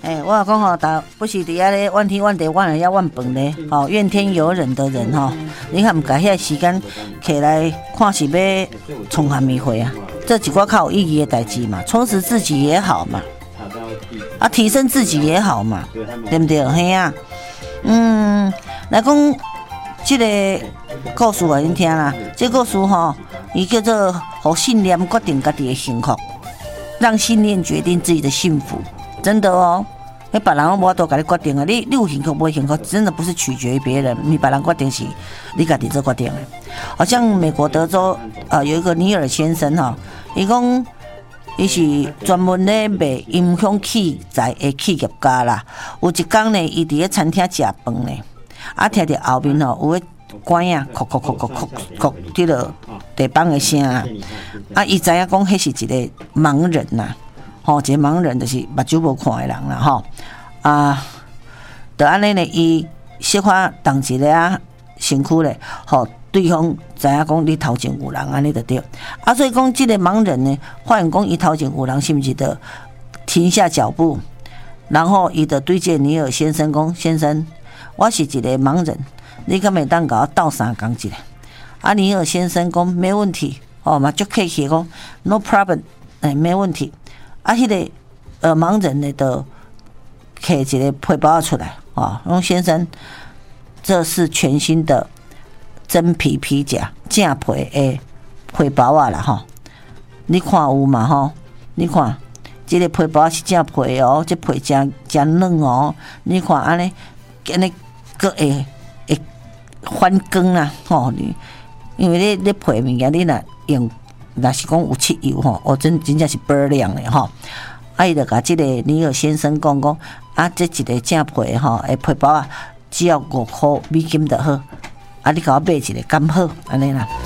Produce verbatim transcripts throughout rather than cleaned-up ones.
哎，我讲吼，打不是伫遐咧怨天怨地，怨人家怨饭咧，吼怨天尤人的人吼，你看唔甲遐时间起来看是要创啥物会啊？这几寡较有意义的代志嘛，充实自己也好嘛，啊，提升自己也好嘛，对不对？嘿啊，嗯，来讲这个故事我恁听啦，这个故事吼，伊叫做“互信念决定家己的幸福”，让信念决定自己的幸福。真的哦，那别人我都给你决定啊！你你有幸福不幸福，真的不是取决于别人，你别人决定是你自己做决定的。好像美国德州呃有一个尼尔先生哈，伊讲伊是专门咧卖音响器材的企业家啦。有一天呢，伊伫咧餐厅食饭呢，啊听到后面吼有个管啊，叩叩叩叩叩叩，迄个地板的声啊，啊伊知影讲迄是一个盲人呐。吼，一个盲人就是目睭无看的人啦，吼啊，就安尼呢，伊小可动一下啊身躯咧，吼，对方知影讲你头前有人，安尼就对。啊，所以讲这个盲人呢，发现讲伊头前有人，是毋是得停下脚步，然后伊就对这尼尔先生讲：先生，我是一个盲人，你敢会当甲我斗相共一下？啊，尼尔先生讲没问题，哦嘛，足客气讲 no problem， 哎，没问题。啊，迄、那个呃盲人呢，就摕一个皮包出来啊，讲、哦、先生，这是全新的真皮皮夹，正皮的皮包啊啦吼，你看有嘛吼？你看，这个皮包是正皮哦，这皮真真软哦，你看安尼，安尼个会会反光啦吼，你因为你你皮物件你若用。若是讲有漆油吼，哦，真真正是倍儿亮的吼。啊，伊就甲即个尼尔先生讲讲，啊，这一个正皮吼，诶，皮包啊，只要五箍美金就好。啊，你甲我买一个刚好，安尼啦。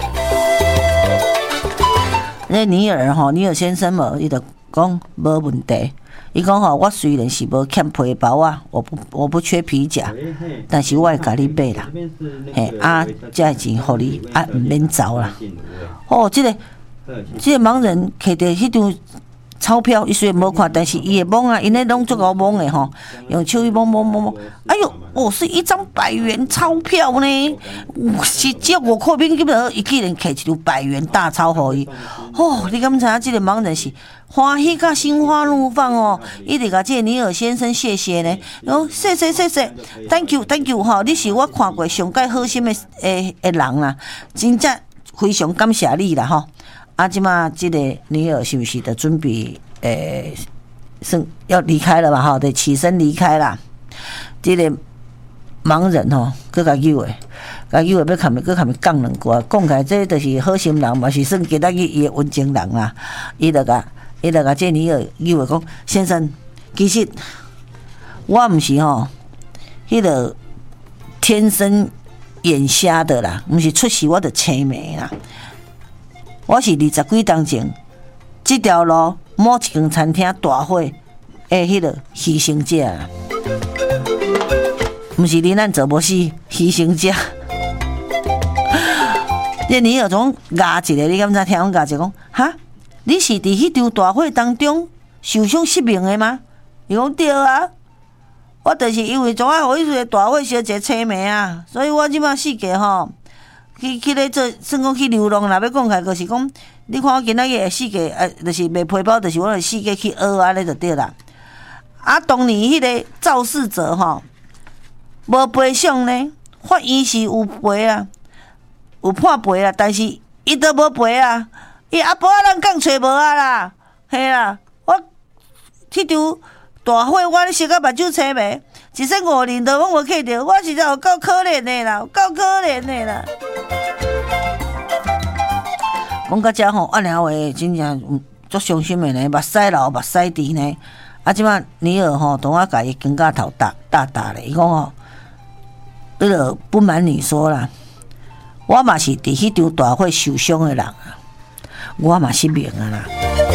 那尼尔吼，尼尔先生无，伊就讲无问题。伊讲吼，我虽然是无欠皮包啊，我不我不缺皮夹，但是我会甲你买啦。嘿，啊，这钱互你，啊，毋免走啦。哦，即、这个。即个盲人摕着迄张钞票，伊虽然无看，但是伊会摸啊，因咧拢足够摸的吼，用手去摸摸摸摸。哎呦，哦，是一张百元钞票呢，是只五块美金的，伊竟然摕一张百元大钞互伊。哦，你敢知影即个盲人是欢喜甲心花怒放哦？伊直甲即个尼尔先生谢谢呢，哦，谢谢谢谢 ，thank you thank you 吼，你是我看过上介好心的诶诶人啦，真正非常感谢你啦吼。啊，即马即个尼尔是不是就准备诶，算要离开了嘛？吼，得起身离开啦。即、这个盲人吼，佮甲救诶，甲救诶要看咪，佮看咪讲两句，讲起来这就是好心人嘛，是算今仔日伊诶温情人啦。伊就甲，伊就甲即尼尔救诶讲，先生，其实我毋是吼，迄、那个天生眼瞎的啦，毋是出世我就青眉啦。我是二十几年前，这条路某一间餐厅大火的迄个牺牲者啦，毋是你咱做无死牺牲者。这尼尔总压一个，你敢知听讲压一个讲？哈，你是伫迄场大火当中受伤失明的吗？伊讲对啊，我就是因为总爱互迄个大火烧一个青梅啊，所以我即摆世界吼。去去咧做，算讲去流浪啦。要讲起来，就是讲，你看我今仔日世界，呃，就是卖皮包，就是我的世界去学安尼就对啦。啊，当年迄个肇事者吼，无赔偿呢，法院是有赔啊，有判赔啊，但是伊都无赔啊，伊阿婆仔人讲找无啊啦，嘿啦，我迄场大火，我咧烧到目睭青眉。一身五年都拢无去着，我实在有够可怜的啦，有够可怜的啦。讲到遮吼，安尼话真正足伤心的呢，目屎流，目屎滴呢。啊，即摆尼尔吼，同我甲伊肩胛头打打打咧，伊讲吼，迄个不瞒你说啦，我嘛是伫迄场大火受伤的人啊，我嘛失明啊啦。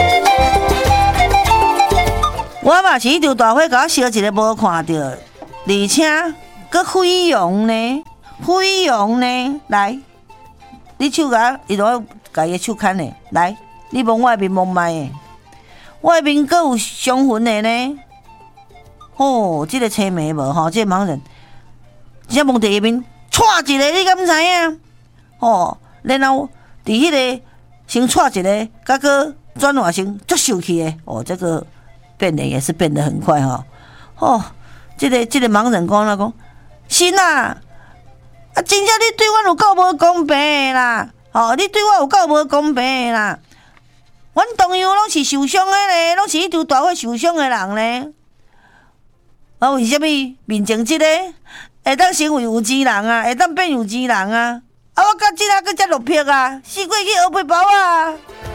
我嘛是迄场大火，甲我烧一个无看到，而且搁飞扬呢，飞扬呢，来，你手甲伊都甲伊手牵呢，来，你摸我面摸卖的，我面搁有伤痕的呢， 哦，这个青梅无吼，这个盲人，只蒙伫下面踹一个，你敢知影？哦，然后伫迄个先踹一个，甲个转换成足秀气的，哦，这个变脸也是变得很快哈、哦。哦，这个这个盲人讲啦讲，神啊，啊，真正你对我有够无公平的啦！哦，你对我有够无公平的啦！阮同样拢是受伤的咧，拢是迄场大火受伤的人咧。啊，为什么面前即、这个会当成为有钱人啊？会当变有钱人啊？啊，我到即下搁才落魄啊，死过去学背包啊！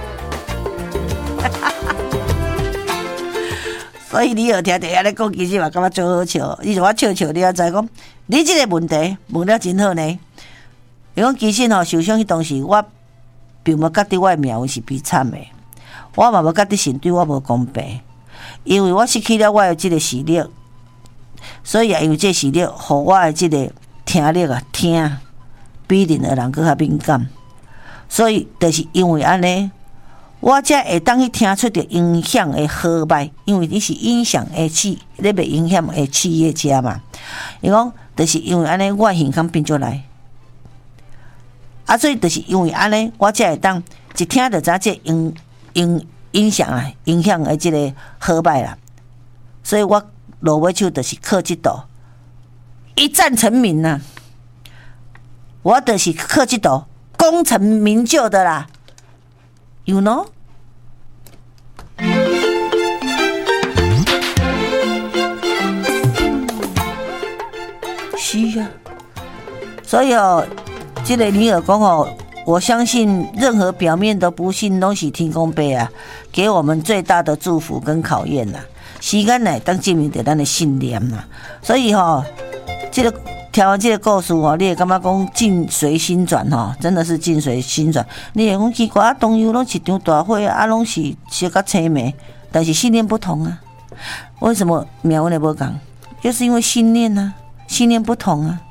所以你有听着安尼讲，其实嘛感觉最好笑。你就我笑笑，你也知讲，你即个问题问了真好呢。伊讲其实吼受伤迄当时，我并无觉得我的命运是悲惨的，我嘛无觉得神对我无公平，因为我失去了我的即个视力。所以也因为这视力，互我的即个听力啊听，比任何人搁较敏感。所以就是因为安尼，我才会当去听出着音响的好歹，因为你是音响的器，你袂音响的企业家嘛。伊讲，就是因为安尼，我耳孔变出来。啊，所以就是因为安尼，我才会当一听就知这音音音响啊，音响的即个好歹啦。所以我落尾手就是靠这道，一战成名呐、啊！我就是靠这道功成名就的啦 ，you know？ 是啊，所以哦，这个女儿讲哦，我相信任何表面的不幸都是天公伯啊，给我们最大的祝福跟考验呐、啊。时间来当证明着咱的信念啦，所以吼、哦，这个听完这个故事吼，你会感觉讲境随心转吼，真的是境随心转。你会讲奇怪，啊，同样拢是场大火啊，拢是小甲青梅，但是信念不同啊。为什么命运会无共？就是因为信念啊，信念不同啊。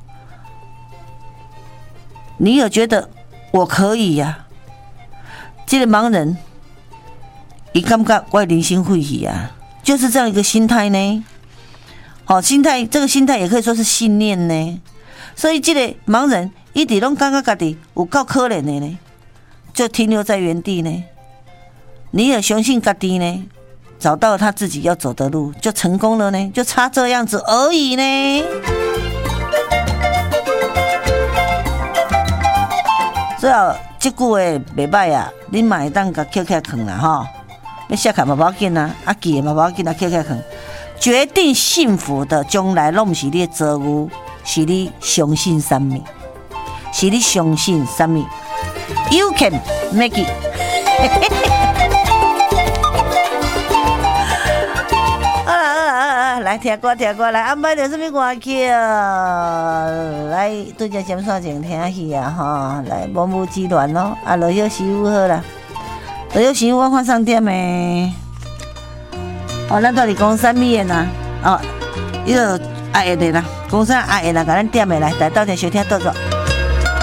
你有觉得我可以呀、啊？这个盲人，伊感觉我人生废去啊。就是这样一个心态呢，好、哦，心态这个心态也可以说是信念呢。所以这个盲人一直拢感觉家己有够可怜的呢，就停留在原地呢。你也相信家己呢，找到他自己要走的路，就成功了呢，就差这样子而已呢。所以哦，这句话袂歹啊，你嘛会当甲捡起来放啦吼。要写卡嘛不要紧啊，啊记的嘛不要紧啊，捡起来放。决定幸福的将来，拢毋是你的造物，是你相信什么？是你相信什么 ？You can make it 好啦好啦好啦，来听歌听歌，来安排着什么歌曲？来拄只尖山前听戏啊吼，来万物之乱咯，啊落叶时雨好啦。落叶时雨我看上点诶。哦，咱到底讲啥物的呐？哦，伊个爱的啦，讲啥爱的啦，甲咱点的来，来到底收听倒转。